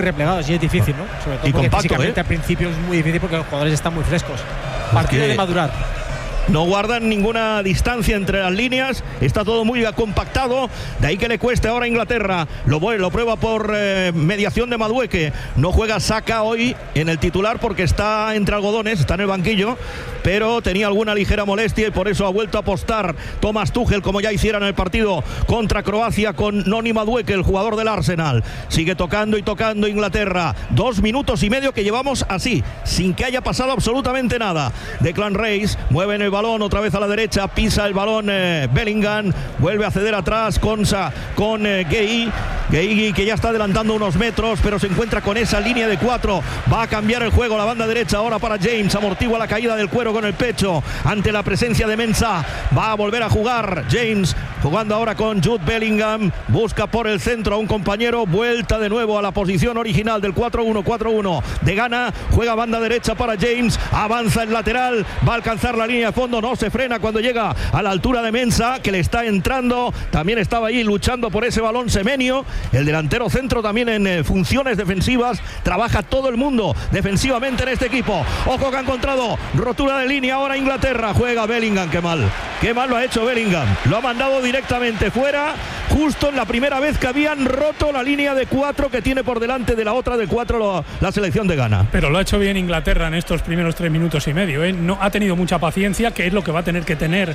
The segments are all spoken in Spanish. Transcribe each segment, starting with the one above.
muy replegados y es difícil, ¿no? Sobre todo y porque compacto, físicamente al principio es muy difícil porque los jugadores están muy frescos. Partido de madurar. No guardan ninguna distancia entre las líneas, está todo muy compactado, de ahí que le cueste ahora a Inglaterra. Lo prueba por mediación de Madueke. No juega Saka hoy en el titular porque está entre algodones, está en el banquillo, pero tenía alguna ligera molestia y por eso ha vuelto a apostar Thomas Tuchel, como ya hiciera en el partido contra Croacia, con Noni Madueke, el jugador del Arsenal. Sigue tocando y tocando Inglaterra. 2 minutos y medio que llevamos así, sin que haya pasado absolutamente nada. Declan Rice mueve en el balón otra vez a la derecha, pisa el balón Bellingham, vuelve a ceder atrás Konsa con Gueye, que ya está adelantando unos metros, pero se encuentra con esa línea de 4. Va a cambiar el juego la banda derecha ahora para James, amortigua la caída del cuero con el pecho ante la presencia de Mensah. Va a volver a jugar James, jugando ahora con Jude Bellingham, busca por el centro a un compañero, vuelta de nuevo a la posición original del 4-1-4-1 de Ghana, juega banda derecha para James, avanza el lateral, va a alcanzar la línea de fondo, no se frena cuando llega a la altura de Mensah, que le está entrando, también estaba ahí luchando por ese balón Semenyo, el delantero centro también en funciones defensivas, trabaja todo el mundo defensivamente en este equipo. Ojo que ha encontrado rotura de línea ahora Inglaterra, juega Bellingham, qué mal lo ha hecho Bellingham, lo ha mandado directamente fuera, justo en la primera vez que habían roto la línea de 4 que tiene por delante de la otra de 4 la selección de Ghana. Pero lo ha hecho bien Inglaterra en estos primeros 3 minutos y medio, ¿eh? No ha tenido mucha paciencia, que es lo que va a tener que tener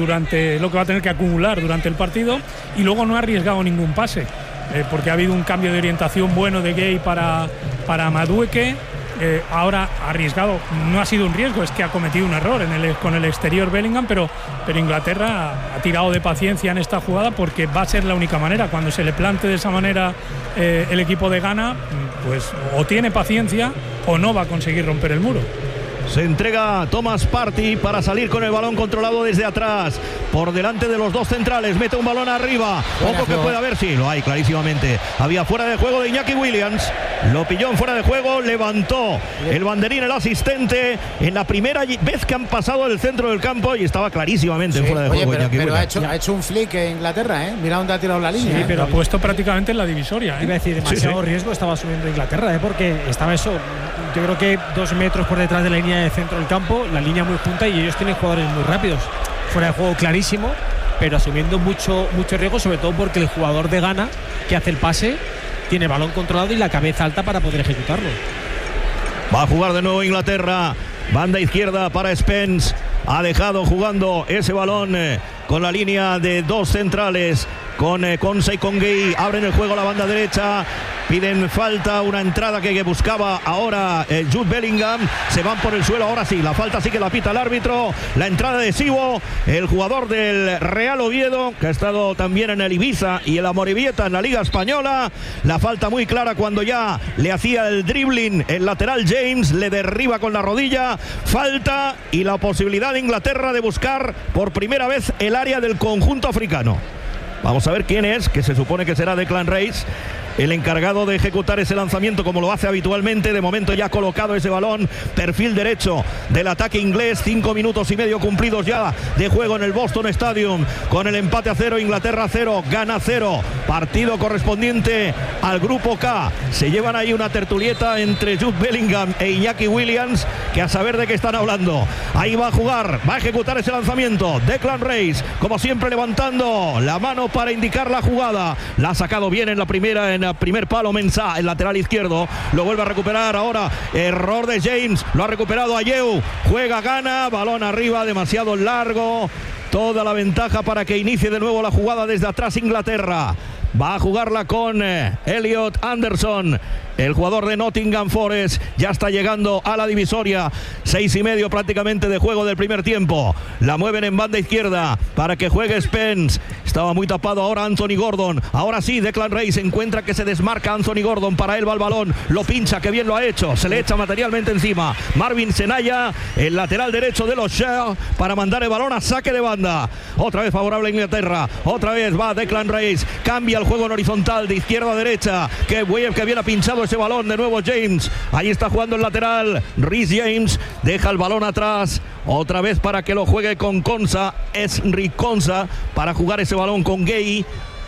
lo que va a tener que acumular durante el partido, y luego no ha arriesgado ningún pase, porque ha habido un cambio de orientación bueno de Gueye para Madueke. Ahora ha arriesgado, no ha sido un riesgo, es que ha cometido un error con el exterior Bellingham, pero Inglaterra ha tirado de paciencia en esta jugada porque va a ser la única manera. Cuando se le plante de esa manera el equipo de Ghana, pues o tiene paciencia o no va a conseguir romper el muro. Se entrega Thomas Partey para salir con el balón controlado desde atrás, por delante de los dos centrales, mete un balón arriba, ojo que puede haber, sí, lo hay clarísimamente, había fuera de juego de Iñaki Williams, lo pilló en fuera de juego, levantó el banderín el asistente en la primera vez que han pasado el centro del campo y estaba clarísimamente en fuera de juego pero, Iñaki Williams. Pero ha hecho un flick en Inglaterra, mira dónde ha tirado la línea. Sí, pero ha puesto prácticamente en la divisoria. Iba a decir, demasiado riesgo estaba subiendo Inglaterra, porque estaba eso, yo creo que 2 metros por detrás de la línea de centro del campo, la línea muy junta, y ellos tienen jugadores muy rápidos, fuera de juego clarísimo, pero asumiendo mucho riesgo, sobre todo porque el jugador de Ghana que hace el pase tiene el balón controlado y la cabeza alta para poder ejecutarlo. Va a jugar de nuevo Inglaterra, banda izquierda para Spence, ha dejado jugando ese balón con la línea de 2 centrales, con Konsa y con Gueye, abren el juego a la banda derecha, piden falta, una entrada que buscaba ahora Jude Bellingham, se van por el suelo, ahora sí, la falta sí que la pita el árbitro, la entrada de Sibo, el jugador del Real Oviedo, que ha estado también en el Ibiza y en la Amorebieta en la Liga Española, la falta muy clara cuando ya le hacía el dribbling el lateral James, le derriba con la rodilla, falta y la posibilidad de Inglaterra de buscar por primera vez el área del conjunto africano. Vamos a ver quién es, que se supone que será Declan Rice, el encargado de ejecutar ese lanzamiento como lo hace habitualmente. De momento ya ha colocado ese balón, perfil derecho del ataque inglés. 5 minutos y medio cumplidos ya de juego en el Boston Stadium, con el empate a 0, Inglaterra 0, Ghana 0, partido correspondiente al grupo K. Se llevan ahí una tertulieta entre Jude Bellingham e Iñaki Williams, que a saber de qué están hablando. Ahí va a jugar, va a ejecutar ese lanzamiento Declan Rice, como siempre levantando la mano para indicar la jugada. La ha sacado bien en la primer palo Mensah, el lateral izquierdo, lo vuelve a recuperar ahora, error de James, lo ha recuperado Ayew, juega Ghana, balón arriba, demasiado largo, toda la ventaja para que inicie de nuevo la jugada desde atrás Inglaterra. Va a jugarla con Elliot Anderson, el jugador de Nottingham Forest, ya está llegando a la divisoria. 6:30 prácticamente de juego del primer tiempo. La mueven en banda izquierda para que juegue Spence. Estaba muy tapado ahora Anthony Gordon. Ahora sí, Declan Rice encuentra que se desmarca Anthony Gordon. Para él va el balón, lo pincha, que bien lo ha hecho. Se le echa materialmente encima Marvin Senaya, el lateral derecho de los Shell, para mandar el balón a saque de banda. Otra vez favorable a Inglaterra. Otra vez va Declan Rice. Cambia el juego en horizontal de izquierda a derecha. Que bien ha pinchado ese balón de nuevo James. Ahí está jugando el lateral Reece James. Deja el balón atrás. Otra vez para que lo juegue con Konsa. Es Rick Konsa para jugar ese balón con Gueye.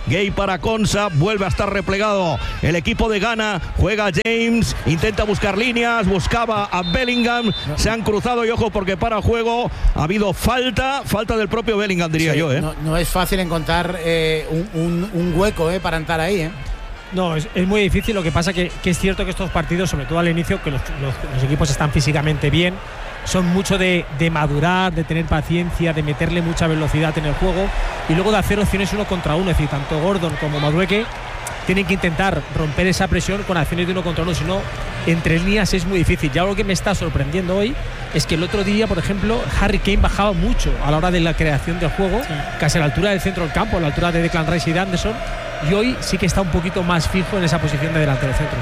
Gay para Konsa, vuelve a estar replegado el equipo de Ghana, juega James, intenta buscar líneas, buscaba a Bellingham, se han cruzado y ojo porque para juego ha habido falta del propio Bellingham, diría yo. No es fácil encontrar un hueco para entrar ahí. No, es muy difícil. Lo que pasa que es cierto que estos partidos, sobre todo al inicio, que los equipos están físicamente bien, son mucho de madurar, de tener paciencia, de meterle mucha velocidad en el juego y luego de hacer opciones 1 contra 1. Es decir, tanto Gordon como Madueke tienen que intentar romper esa presión con acciones de 1 contra 1, si no, entre líneas es muy difícil. Ya lo que me está sorprendiendo hoy es que el otro día, por ejemplo, Harry Kane bajaba mucho a la hora de la creación del juego, casi a la altura del centro del campo, a la altura de Declan Rice y de Anderson, y hoy sí que está un poquito más fijo en esa posición de delantero centro.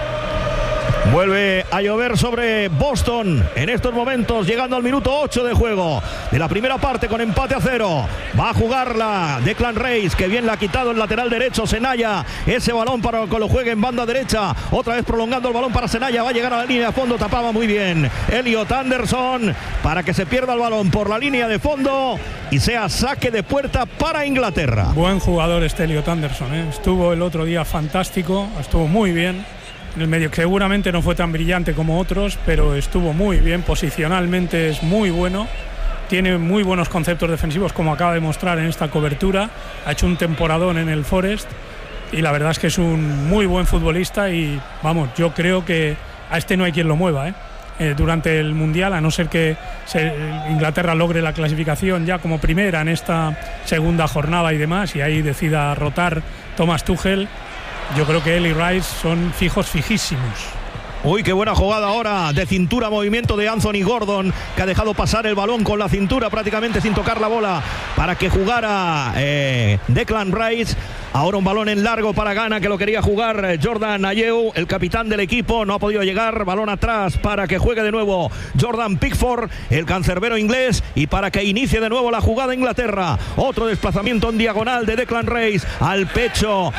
Vuelve a llover sobre Boston en estos momentos, llegando al minuto 8 de juego de la primera parte con empate a 0. Va a jugarla Declan Rice, que bien la ha quitado el lateral derecho Senaya. Ese balón para que lo juegue en banda derecha. Otra vez prolongando el balón para Senaya. Va a llegar a la línea de fondo, tapaba muy bien Elliot Anderson para que se pierda el balón por la línea de fondo y sea saque de puerta para Inglaterra. Buen jugador este Elliot Anderson, estuvo el otro día fantástico, estuvo muy bien en el medio, que seguramente no fue tan brillante como otros, pero estuvo muy bien, posicionalmente es muy bueno, tiene muy buenos conceptos defensivos, como acaba de mostrar en esta cobertura, ha hecho un temporadón en el Forest y la verdad es que es un muy buen futbolista y vamos, yo creo que a este no hay quien lo mueva durante el Mundial, a no ser que Inglaterra logre la clasificación ya como primera en esta segunda jornada y demás, y ahí decida rotar Thomas Tuchel. Yo creo que él y Rice son fijísimos. Uy, qué buena jugada ahora de cintura, movimiento de Anthony Gordon, que ha dejado pasar el balón con la cintura prácticamente sin tocar la bola para que jugara Declan Rice. Ahora un balón en largo para Ghana, que lo quería jugar Jordan Ayew, el capitán del equipo, no ha podido llegar. Balón atrás para que juegue de nuevo Jordan Pickford, el cancerbero inglés, y para que inicie de nuevo la jugada Inglaterra. Otro desplazamiento en diagonal de Declan Rice al pecho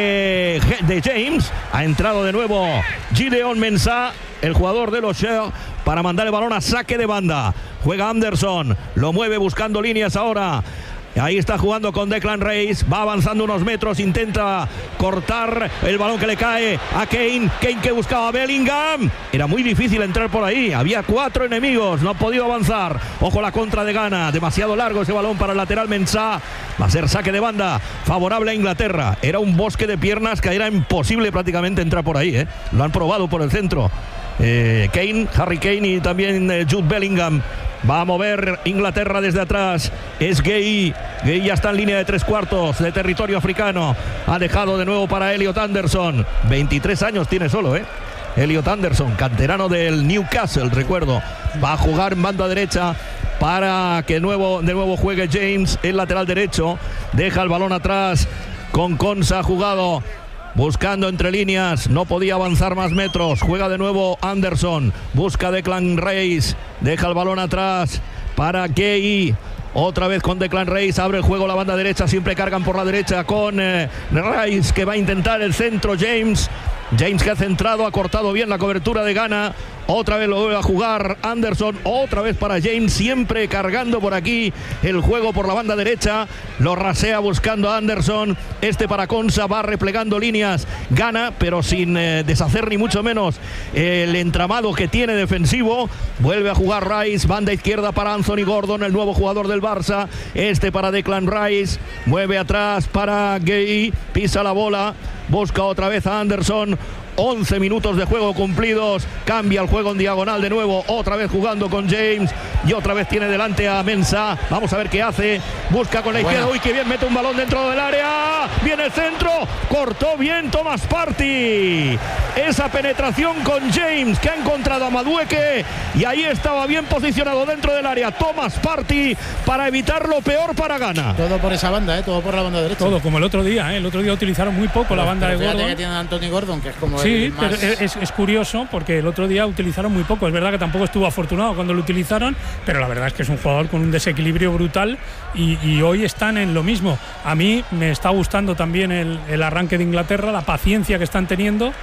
de James. Ha entrado de nuevo Gideon Mensah, el jugador de los Shell, para mandar el balón a saque de banda. Juega Anderson, lo mueve buscando líneas ahora. Ahí está jugando con Declan Rice, va avanzando unos metros, intenta cortar el balón que le cae a Kane que buscaba a Bellingham. Era muy difícil entrar por ahí, había 4 enemigos, no ha podido avanzar. Ojo la contra de Ghana, demasiado largo ese balón para el lateral Mensah. Va a ser saque de banda favorable a Inglaterra. Era un bosque de piernas que era imposible prácticamente entrar por ahí, Lo han probado por el centro. Harry Kane y también Jude Bellingham. Va a mover Inglaterra desde atrás. Es Gay ya está en línea de 3/4 de territorio africano. Ha dejado de nuevo para Elliot Anderson. 23 años tiene solo, Elliot Anderson, canterano del Newcastle, recuerdo. Va a jugar en banda derecha para que de nuevo juegue James, el lateral derecho. Deja el balón atrás con Konsa jugado. Buscando entre líneas, no podía avanzar más metros. Juega de nuevo Anderson, busca Declan Rice, deja el balón atrás para Gay. Otra vez con Declan Rice, abre el juego la banda derecha, siempre cargan por la derecha con Rice, que va a intentar el centro. James que ha centrado, ha cortado bien la cobertura de Ghana. Otra vez lo vuelve a jugar Anderson, otra vez para James, siempre cargando por aquí el juego por la banda derecha. Lo rasea buscando a Anderson. Para Konsa, va replegando líneas Ghana, pero sin deshacer ni mucho menos el entramado que tiene defensivo. Vuelve a jugar Rice, banda izquierda para Anthony Gordon, el nuevo jugador del Barça. Para Declan Rice, mueve atrás para Gay, pisa la bola, busca otra vez a Anderson. 11 minutos de juego cumplidos, cambia el juego en diagonal de nuevo, otra vez jugando con James y otra vez tiene delante a Mensah. Vamos a ver qué hace, busca con la izquierda, uy, que bien, mete un balón dentro del área, viene el centro, cortó bien Thomas Partey, esa penetración con James, que ha encontrado a Madueke, y ahí estaba bien posicionado dentro del área Thomas Partey para evitar lo peor para Ghana. Todo por esa banda, todo por la banda derecha. Todo como el otro día, el otro día utilizaron muy poco la banda de Gordon. Que tiene Anthony Gordon, que es como sí, pero es curioso porque el otro día utilizaron muy poco. Es verdad que tampoco estuvo afortunado cuando lo utilizaron, pero la verdad es que es un jugador con un desequilibrio brutal y hoy están en lo mismo. A mí me está gustando también el arranque de Inglaterra, la paciencia que están teniendo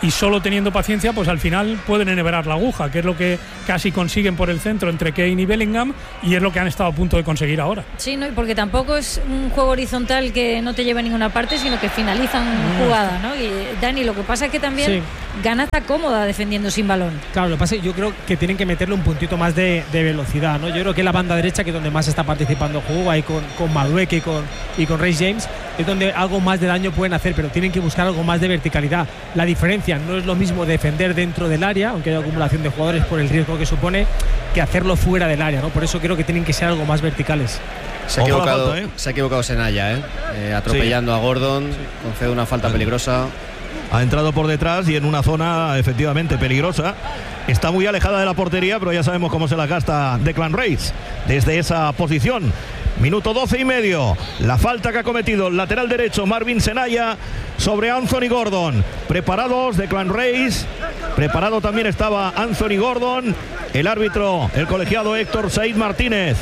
y solo teniendo paciencia, pues al final pueden enhebrar la aguja, que es lo que casi consiguen por el centro entre Kane y Bellingham, y es lo que han estado a punto de conseguir ahora. Sí, ¿no? Y porque tampoco es un juego horizontal que no te lleva a ninguna parte, sino que finalizan jugada, ¿no? Y Dani, lo que pasa es que también Ghana está cómoda defendiendo sin balón. Claro, lo que pasa es que yo creo que tienen que meterle un puntito más de velocidad, ¿no? Yo creo que la banda derecha, que es donde más está participando el juego, ahí con Madueke y con Reece James, es donde algo más de daño pueden hacer, pero tienen que buscar algo más de verticalidad. La diferencia no es lo mismo defender dentro del área, aunque haya acumulación de jugadores por el riesgo que supone, que hacerlo fuera del área, ¿no? Por eso creo que tienen que ser algo más verticales. Se ha equivocado Senaya, atropellando a Gordon, concede una falta peligrosa. Ha entrado por detrás y en una zona efectivamente peligrosa. Está muy alejada de la portería, pero ya sabemos cómo se la gasta Declan Rice desde esa posición. Minuto 12 y medio. La falta que ha cometido el lateral derecho Marvin Senaya sobre Anthony Gordon. Preparados Declan Rice. Preparado también estaba Anthony Gordon. El árbitro, el colegiado Héctor Said Martínez.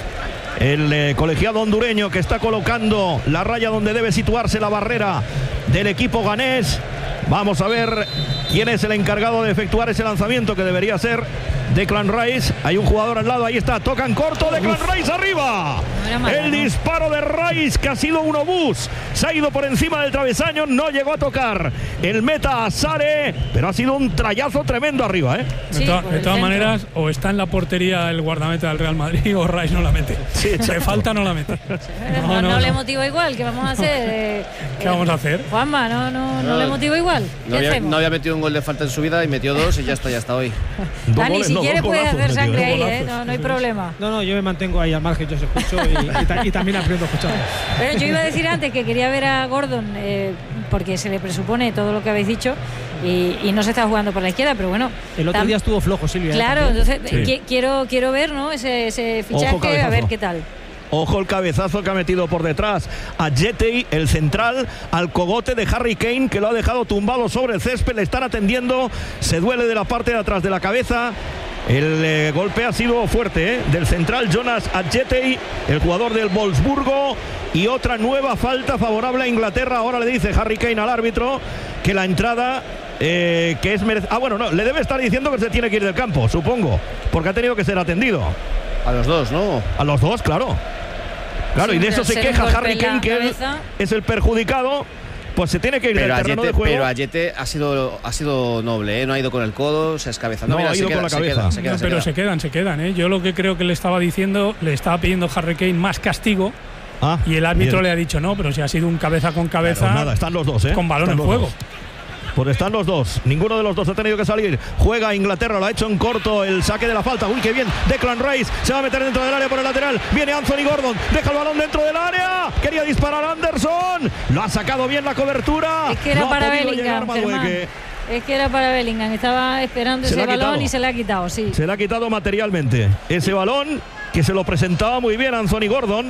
El colegiado hondureño que está colocando la raya donde debe situarse la barrera del equipo ganés. Vamos a ver quién es el encargado de efectuar ese lanzamiento, que debería ser Declan Rice. Hay un jugador al lado, ahí está, tocan corto, Declan Rice arriba. El disparo de Rice, que ha sido un obús, se ha ido por encima del travesaño, no llegó a tocar el meta Sare, pero ha sido un trayazo tremendo arriba, ¿eh? Sí, de todas maneras, o está en la portería el guardameta del Real Madrid o Rice no la mete. Sí, se falta, no la mete. No le motiva igual, ¿qué vamos a hacer? ¿Qué vamos a hacer? Juanma, no le motiva igual. No había metido un gol de falta en su vida y metió 2 y ya está hoy. Dani, si quieres puedes hacer sangre ahí, no hay problema. No, yo me mantengo ahí al margen, yo os escucho y también aprendo a escuchar. Pero yo iba a decir antes que quería ver a Gordon, porque se le presupone todo lo que habéis dicho y no se está jugando por la izquierda, pero bueno. El otro día estuvo flojo, Silvia. Claro, entonces quiero ver, ¿no? ese fichaje, a ver qué tal. Ojo el cabezazo que ha metido por detrás a Jetey, el central, al cogote de Harry Kane, que lo ha dejado tumbado sobre el césped. Le están atendiendo, se duele de la parte de atrás de la cabeza. El golpe ha sido fuerte, del central Jonas Adjetey, el jugador del Wolfsburgo. Y otra nueva falta favorable a Inglaterra. Ahora le dice Harry Kane al árbitro que la entrada que es le debe estar diciendo que se tiene que ir del campo, supongo, porque ha tenido que ser atendido. A los dos, ¿no? A los dos, claro. Claro, sí, y de eso se queja Harry Kane, que él es el perjudicado. Pues se tiene que ir del terreno de juego. Pero Ajete ha sido noble, ¿eh? No ha ido con el codo, se ha escabezado. Ha ido con la cabeza. Pero se quedan, ¿eh? Yo lo que creo que le estaba diciendo, le estaba pidiendo Harry Kane más castigo. Y el árbitro le ha dicho no, pero si ha sido un cabeza con cabeza. Pues nada, están los dos, con balón en juego. Pues están los dos, ninguno de los dos ha tenido que salir. Juega Inglaterra, lo ha hecho en corto el saque de la falta. Uy, qué bien, Declan Rice se va a meter dentro del área por el lateral. Viene Anthony Gordon, deja el balón dentro del área. Quería disparar Anderson, lo ha sacado bien la cobertura. Es que era para Bellingham, es que era para Bellingham, estaba esperando ese balón y se le ha quitado, sí. Se le ha quitado materialmente ese balón, que se lo presentaba muy bien Anthony Gordon.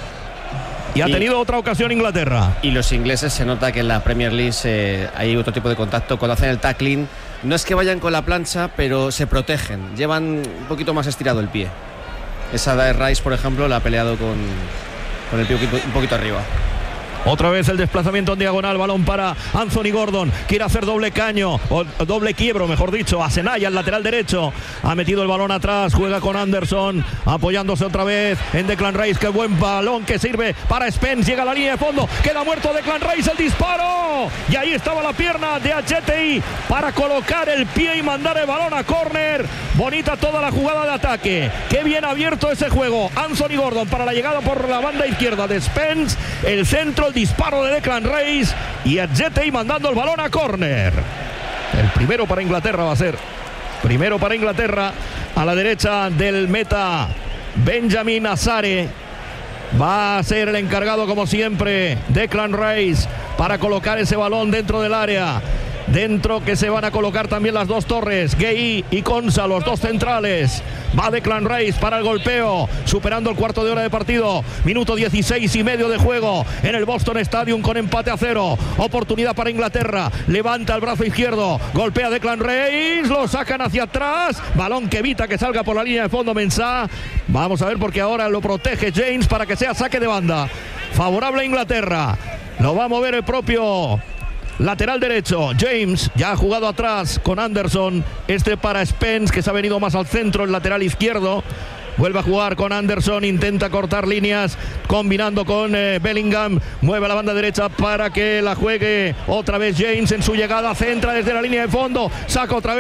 Y ha tenido otra ocasión Inglaterra. Y los ingleses, se nota que en la Premier League hay otro tipo de contacto. Cuando hacen el tackling, no es que vayan con la plancha, pero se protegen. Llevan un poquito más estirado el pie. Esa de Rice, por ejemplo, la ha peleado con el pie un poquito arriba. Otra vez el desplazamiento en diagonal, balón para Anthony Gordon, quiere hacer doble caño, o doble quiebro, mejor dicho, a Senaya, el lateral derecho, ha metido el balón atrás, juega con Anderson, apoyándose otra vez en Declan Rice, qué buen balón que sirve para Spence, llega a la línea de fondo, queda muerto Declan Rice, el disparo, y ahí estaba la pierna de Ajete para colocar el pie y mandar el balón a córner. Bonita toda la jugada de ataque, qué bien abierto ese juego. Anthony Gordon para la llegada por la banda izquierda de Spence, el centro, el disparo de Declan Rice y Ajete mandando el balón a córner. El primero para Inglaterra va a ser. Primero para Inglaterra, a la derecha del meta Benjamin Azare. Va a ser el encargado, como siempre, Declan Rice, para colocar ese balón dentro del área. Dentro que se van a colocar también las dos torres, Gueye y Konsa, los dos centrales. Va Declan Rice para el golpeo, superando el cuarto de hora de partido. Minuto 16 y medio de juego en el Boston Stadium con empate a 0. Oportunidad para Inglaterra. Levanta el brazo izquierdo, golpea Declan Rice, lo sacan hacia atrás. Balón que evita que salga por la línea de fondo Mensah. Vamos a ver, porque ahora lo protege James para que sea saque de banda. Favorable a Inglaterra. Lo va a mover el propio lateral derecho. James ya ha jugado atrás con Anderson. Este para Spence, que se ha venido más al centro, el lateral izquierdo. Vuelve a jugar con Anderson, intenta cortar líneas, combinando con Bellingham. Mueve a la banda derecha para que la juegue otra vez James en su llegada. Centra desde la línea de fondo, saca otra vez